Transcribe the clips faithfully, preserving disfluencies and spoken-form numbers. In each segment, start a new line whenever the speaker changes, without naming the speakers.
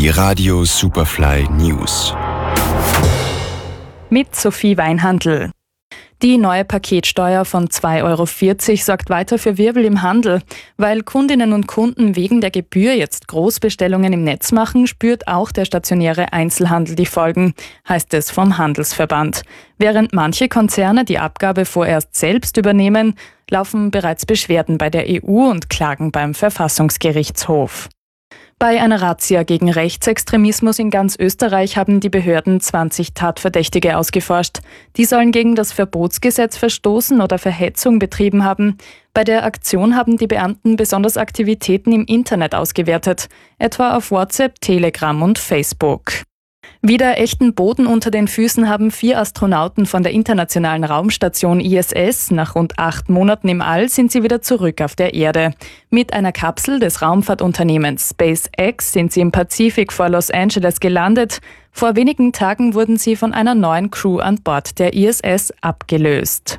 Die Radio Superfly News.
Mit Sophie Weinhandl. Die neue Paketsteuer von zwei Euro vierzig sorgt weiter für Wirbel im Handel. Weil Kundinnen und Kunden wegen der Gebühr jetzt Großbestellungen im Netz machen, spürt auch der stationäre Einzelhandel die Folgen, heißt es vom Handelsverband. Während manche Konzerne die Abgabe vorerst selbst übernehmen, laufen bereits Beschwerden bei der E U und Klagen beim Verfassungsgerichtshof. Bei einer Razzia gegen Rechtsextremismus in ganz Österreich haben die Behörden zwanzig Tatverdächtige ausgeforscht. Die sollen gegen das Verbotsgesetz verstoßen oder Verhetzung betrieben haben. Bei der Aktion haben die Beamten besonders Aktivitäten im Internet ausgewertet, etwa auf WhatsApp, Telegram und Facebook. Wieder echten Boden unter den Füßen haben vier Astronauten von der internationalen Raumstation I S S. Nach rund acht Monaten im All sind sie wieder zurück auf der Erde. Mit einer Kapsel des Raumfahrtunternehmens SpaceX sind sie im Pazifik vor Los Angeles gelandet. Vor wenigen Tagen wurden sie von einer neuen Crew an Bord der I S S abgelöst.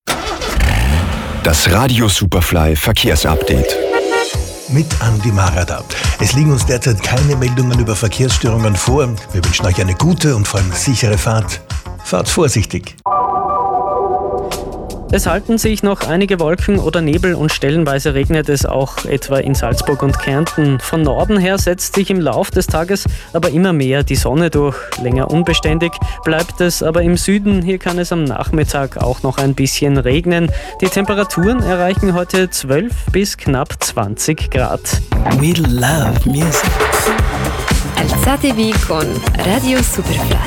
Das Radio Superfly Verkehrsupdate.
Mit Andi Marada. Es liegen uns derzeit keine Meldungen über Verkehrsstörungen vor. Wir wünschen euch eine gute und vor allem sichere Fahrt. Fahrt vorsichtig.
Es halten sich noch einige Wolken oder Nebel und stellenweise regnet es auch etwa in Salzburg und Kärnten. Von Norden her setzt sich im Lauf des Tages aber immer mehr die Sonne durch. Länger unbeständig bleibt es aber im Süden. Hier kann es am Nachmittag auch noch ein bisschen regnen. Die Temperaturen erreichen heute zwölf bis knapp zwanzig Grad.
We love music.
Alzate con Radio Superfly.